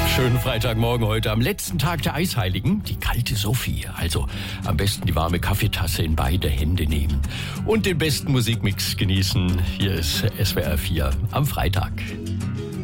Schönen Freitagmorgen heute am letzten Tag der Eisheiligen, die kalte Sophie. Also am besten die warme Kaffeetasse in beide Hände nehmen und den besten Musikmix genießen. Hier ist SWR 4 am Freitag.